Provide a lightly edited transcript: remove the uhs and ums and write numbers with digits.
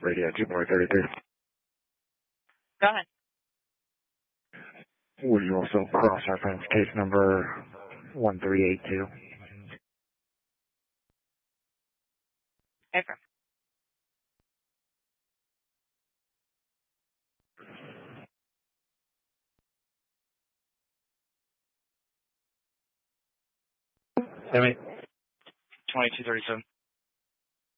Radio 2.33. Go ahead. Would you also cross-reference case number 1382? Affirm. Timmy? 2237.